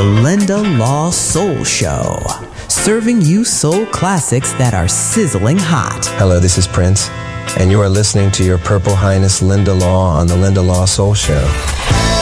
The Linda Law Soul Show, serving you soul classics that are sizzling hot. Hello, this is Prince, and you are listening to your Purple Highness Linda Law on the Linda Law Soul Show.